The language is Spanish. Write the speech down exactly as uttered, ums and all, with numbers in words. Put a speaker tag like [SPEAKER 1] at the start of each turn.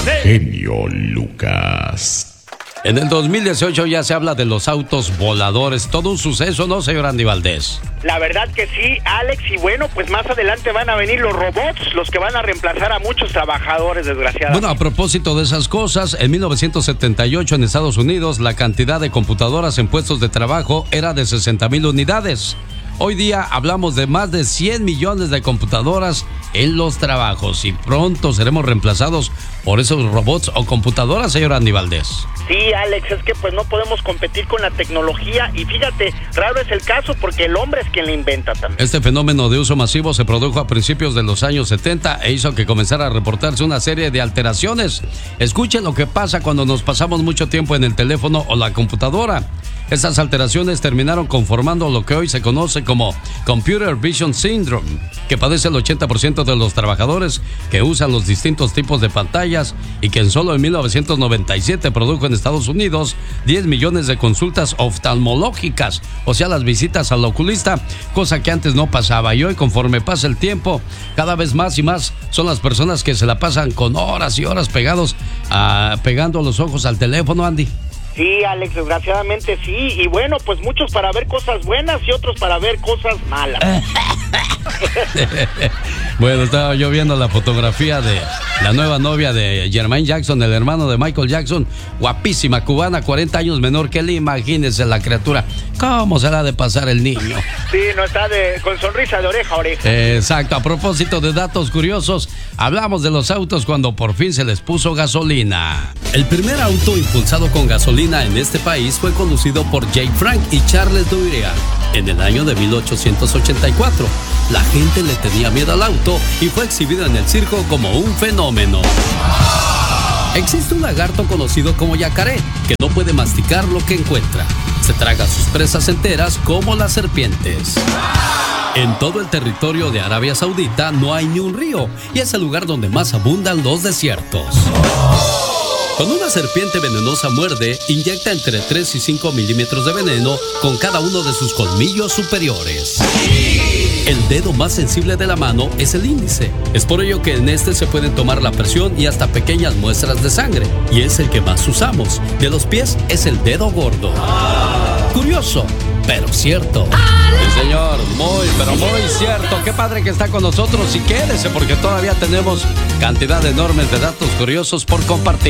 [SPEAKER 1] Genio Lucas.
[SPEAKER 2] En el dos mil dieciocho ya se habla de los autos voladores. Todo un suceso, ¿no, señor Andy Valdés?
[SPEAKER 3] La verdad que sí, Alex, y bueno, pues más adelante van a venir los robots, los que van a reemplazar a muchos trabajadores, desgraciadamente.
[SPEAKER 2] Bueno, a propósito de esas cosas, en mil novecientos setenta y ocho en Estados Unidos la cantidad de computadoras en puestos de trabajo era de sesenta mil unidades. Hoy día hablamos de más de cien millones de computadoras en los trabajos y pronto seremos reemplazados por esos robots o computadoras, señor Andy Valdés.
[SPEAKER 3] Sí, Alex, es que pues no podemos competir con la tecnología y fíjate, raro es el caso porque el hombre es quien la inventa también.
[SPEAKER 2] Este fenómeno de uso masivo se produjo a principios de los años setenta e hizo que comenzara a reportarse una serie de alteraciones. Escuchen lo que pasa cuando nos pasamos mucho tiempo en el teléfono o la computadora. Estas alteraciones terminaron conformando lo que hoy se conoce como Computer Vision Syndrome, que padece el ochenta por ciento de los trabajadores que usan los distintos tipos de pantallas y que en solo en mil novecientos noventa y siete produjo en Estados Unidos diez millones de consultas oftalmológicas, o sea, las visitas al oculista, cosa que antes no pasaba. Y hoy, conforme pasa el tiempo, cada vez más y más son las personas que se la pasan con horas y horas pegados, a, pegando los ojos al teléfono, Andy.
[SPEAKER 3] Sí, Alex, desgraciadamente sí. Y bueno, pues muchos para ver cosas buenas y otros para ver cosas malas.
[SPEAKER 2] Bueno, estaba yo viendo la fotografía de la nueva novia de Jermaine Jackson, el hermano de Michael Jackson. Guapísima, cubana, cuarenta años menor que él. Imagínese la criatura. ¿Cómo se la ha de pasar el niño?
[SPEAKER 3] Sí, no está de, con sonrisa de oreja a oreja.
[SPEAKER 2] Exacto. A propósito de datos curiosos, hablamos de los autos cuando por fin se les puso gasolina. El primer auto impulsado con gasolina en este país fue conducido por Jake Frank y Charles Duryea en el año de mil ochocientos ochenta y cuatro. La gente le tenía miedo al auto y fue exhibido en el circo como un fenómeno. Existe un lagarto conocido como yacaré, que no puede masticar lo que encuentra. Se traga sus presas enteras como las serpientes. En todo el territorio de Arabia Saudita no hay ni un río y es el lugar donde más abundan los desiertos. Cuando una serpiente venenosa muerde, inyecta entre tres y cinco milímetros de veneno con cada uno de sus colmillos superiores. El dedo más sensible de la mano es el índice. Es por ello que en este se pueden tomar la presión y hasta pequeñas muestras de sangre. Y es el que más usamos. De los pies es el dedo gordo. Curioso, pero cierto. Sí, señor, muy, pero muy cierto. Qué padre que está con nosotros y quédese porque todavía tenemos cantidad enorme de datos curiosos por compartir.